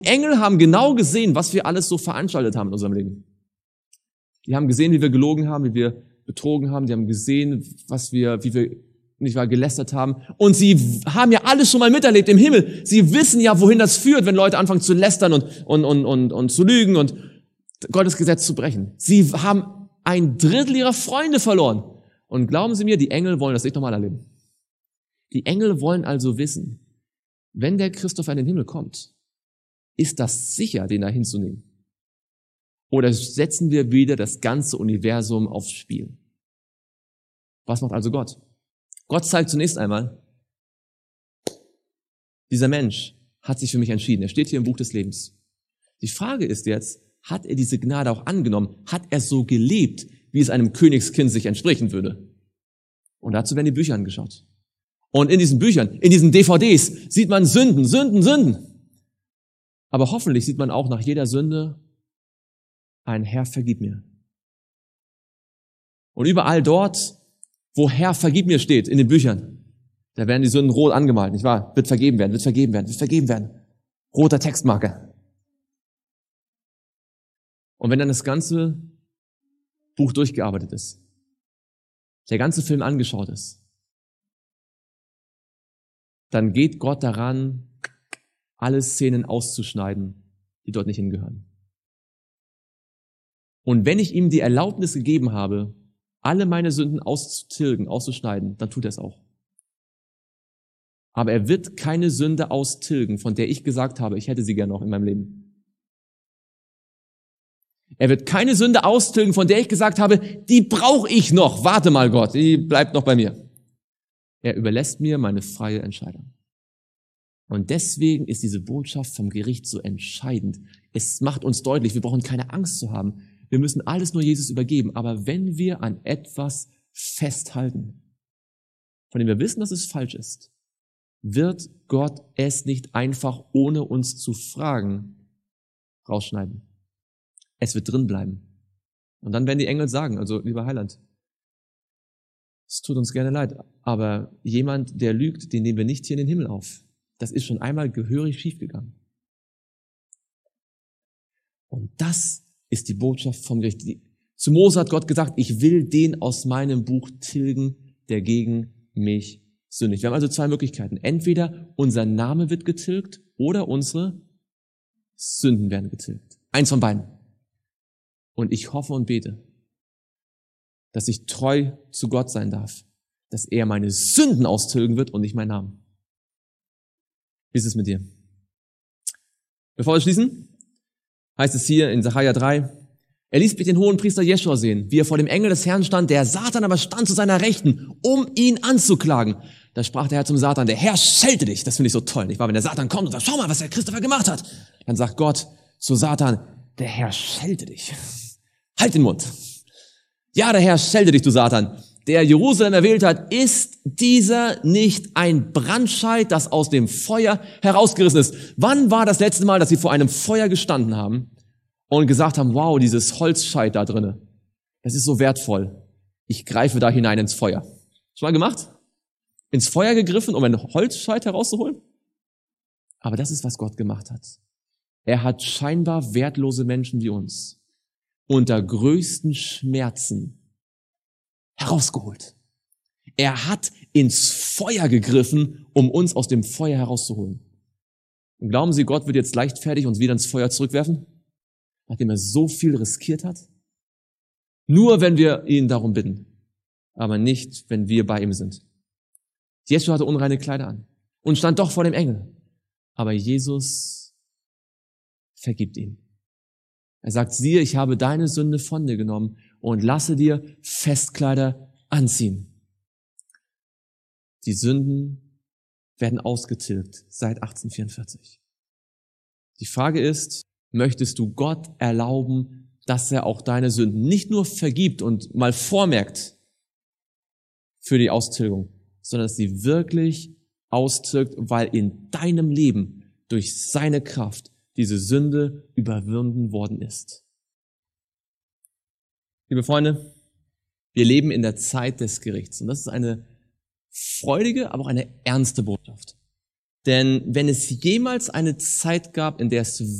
Engel haben genau gesehen, was wir alles so veranstaltet haben in unserem Leben. Die haben gesehen, wie wir gelogen haben, wie wir betrogen haben. Die haben gesehen, wie wir nicht wahr gelästert haben. Und sie haben ja alles schon mal miterlebt im Himmel. Sie wissen ja, wohin das führt, wenn Leute anfangen zu lästern und zu lügen und Gottes Gesetz zu brechen. Sie haben 1/3 ihrer Freunde verloren. Und glauben Sie mir, die Engel wollen das nicht nochmal erleben. Die Engel wollen also wissen, wenn der Christopher in den Himmel kommt, ist das sicher, den da hinzunehmen? Oder setzen wir wieder das ganze Universum aufs Spiel? Was macht also Gott? Gott zeigt zunächst einmal, dieser Mensch hat sich für mich entschieden. Er steht hier im Buch des Lebens. Die Frage ist jetzt, hat er diese Gnade auch angenommen? Hat er so gelebt, wie es einem Königskind sich entsprechen würde? Und dazu werden die Bücher angeschaut. Und in diesen Büchern, in diesen DVDs sieht man Sünden, Sünden, Sünden. Aber hoffentlich sieht man auch nach jeder Sünde ein Herr, vergib mir. Und überall dort, wo Herr, vergib mir steht, in den Büchern, da werden die Sünden rot angemalt, nicht wahr? Wird vergeben werden, wird vergeben werden, wird vergeben werden. Roter Textmarke. Und wenn dann das ganze Buch durchgearbeitet ist, der ganze Film angeschaut ist, dann geht Gott daran, alle Szenen auszuschneiden, die dort nicht hingehören. Und wenn ich ihm die Erlaubnis gegeben habe, alle meine Sünden auszutilgen, auszuschneiden, dann tut er es auch. Aber er wird keine Sünde austilgen, von der ich gesagt habe, ich hätte sie gern noch in meinem Leben. Er wird keine Sünde austilgen, von der ich gesagt habe, die brauche ich noch. Warte mal, Gott, die bleibt noch bei mir. Er überlässt mir meine freie Entscheidung. Und deswegen ist diese Botschaft vom Gericht so entscheidend. Es macht uns deutlich, wir brauchen keine Angst zu haben. Wir müssen alles nur Jesus übergeben. Aber wenn wir an etwas festhalten, von dem wir wissen, dass es falsch ist, wird Gott es nicht einfach, ohne uns zu fragen, rausschneiden. Es wird drin bleiben. Und dann werden die Engel sagen, also lieber Heiland, es tut uns gerne leid, aber jemand, der lügt, den nehmen wir nicht hier in den Himmel auf. Das ist schon einmal gehörig schiefgegangen. Und das ist die Botschaft vom Gericht. Zu Mose hat Gott gesagt, ich will den aus meinem Buch tilgen, der gegen mich sündigt. Wir haben also 2 Möglichkeiten. Entweder unser Name wird getilgt oder unsere Sünden werden getilgt. Eins von beiden. Und ich hoffe und bete, dass ich treu zu Gott sein darf, dass er meine Sünden austilgen wird und nicht meinen Namen. Wie ist es mit dir? Bevor wir schließen, heißt es hier in Sacharja 3, er ließ mich den Hohenpriester Jeschua sehen, wie er vor dem Engel des Herrn stand, der Satan aber stand zu seiner Rechten, um ihn anzuklagen. Da sprach der Herr zum Satan, der Herr schelte dich. Das finde ich so toll, nicht wahr? Wenn der Satan kommt und sagt, schau mal, was der Christopher gemacht hat. Dann sagt Gott zu Satan, der Herr schelte dich. Halt den Mund. Ja, der Herr schelte dich, du Satan. Der Jerusalem erwählt hat, ist dieser nicht ein Brandscheit, das aus dem Feuer herausgerissen ist? Wann war das letzte Mal, dass Sie vor einem Feuer gestanden haben und gesagt haben, wow, dieses Holzscheit da drinne, das ist so wertvoll. Ich greife da hinein ins Feuer. Schon mal gemacht? Ins Feuer gegriffen, um einen Holzscheit herauszuholen? Aber das ist, was Gott gemacht hat. Er hat scheinbar wertlose Menschen wie uns unter größten Schmerzen herausgeholt. Er hat ins Feuer gegriffen, um uns aus dem Feuer herauszuholen. Und glauben Sie, Gott wird jetzt leichtfertig uns wieder ins Feuer zurückwerfen? Nachdem er so viel riskiert hat? Nur wenn wir ihn darum bitten, aber nicht, wenn wir bei ihm sind. Jeschua hatte unreine Kleider an und stand doch vor dem Engel. Aber Jesus vergibt ihm. Er sagt, siehe, ich habe deine Sünde von dir genommen und lasse dir Festkleider anziehen. Die Sünden werden ausgetilgt seit 1844. Die Frage ist, möchtest du Gott erlauben, dass er auch deine Sünden nicht nur vergibt und mal vormerkt für die Austilgung, sondern dass sie wirklich austilgt, weil in deinem Leben durch seine Kraft diese Sünde überwunden worden ist. Liebe Freunde, wir leben in der Zeit des Gerichts und das ist eine freudige, aber auch eine ernste Botschaft. Denn wenn es jemals eine Zeit gab, in der es